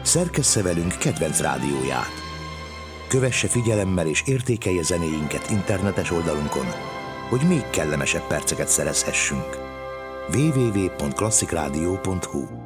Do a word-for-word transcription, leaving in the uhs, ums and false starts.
Szerkessze velünk kedvenc rádióját. Kövesse figyelemmel és értékelje zenéinket internetes oldalunkon, hogy még kellemesebb perceket szerezhessünk. double-u double-u double-u pont klasszikradió pont hu